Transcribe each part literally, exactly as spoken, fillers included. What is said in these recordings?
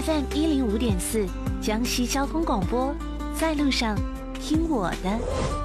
F M 一零五点四，江西交通广播，在路上听我的。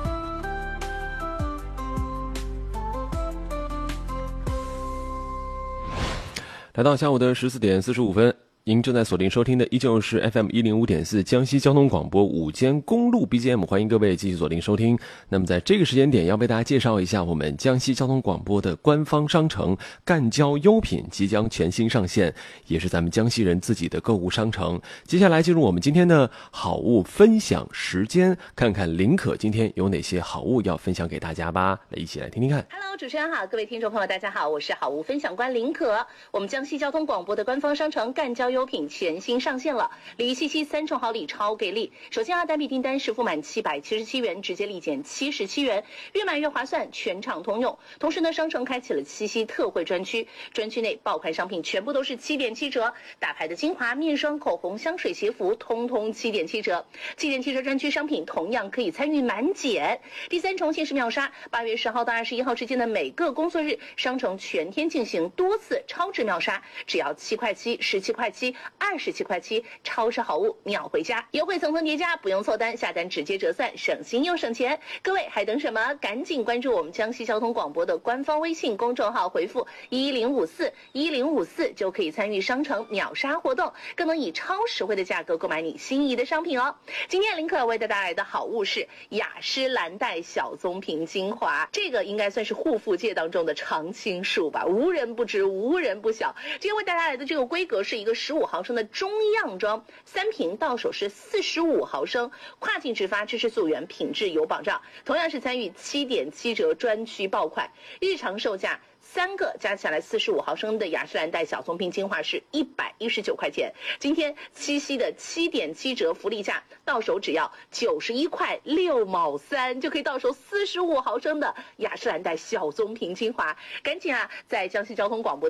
来到下午的十四点四十五分。您正在锁定收听的依旧是 F M 一零五点四 江西交通广播午间公路 B G M， 欢迎各位继续锁定收听。那么在这个时间点要为大家介绍一下我们江西交通广播的官方商城赣交优品即将全新上线，也是咱们江西人自己的购物商城。接下来进入我们今天的好物分享时间，看看林可今天有哪些好物要分享给大家吧，来一起来听听看。 Hello， 主持人好，各位听众朋友大家好，我是好物分享官林可。我们江西交通广播的官方商城赣交优品全新上线了，礼七七三重好礼超给力。首先啊，单笔订单实付满七百七十七元，直接立减七十七元，越买越划算，全场通用。同时呢，商城开启了七夕特惠专区，专区内爆款商品全部都是七点七折，大牌的精华、面霜、口红、香水、鞋服，通通七点七折。七点七折专区商品同样可以参与满减。第三重限时秒杀，八月十号到二十一号之间的每个工作日，商城全天进行多次超值秒杀，只要七块七、十七块七、二十七块七，超市好物秒回家，优惠层层叠加，不用凑单，下单直接折算，省心又省钱。各位还等什么？赶紧关注我们江西交通广播的官方微信公众号，回复一零五四一零五四就可以参与商城秒杀活动，更能以超实惠的价格购买你心仪的商品哦。今天林可为大家带来的好物是雅诗兰黛小棕瓶精华，这个应该算是护肤界当中的常青树吧，无人不知，无人不晓。今天为大家来的这个规格是一个十五毫升的中样装，三瓶到手是四十五毫升，跨境直发，支持溯源，品质有保障。同样是参与七点七折专区爆款，日常售价三个加起来四十五毫升的雅诗兰黛小棕瓶精华是一百一十九块钱，今天七夕的七点七折福利价，到手只要九十一块六毛三，就可以到手四十五毫升的雅诗兰黛小棕瓶精华。赶紧啊，在江西交通广播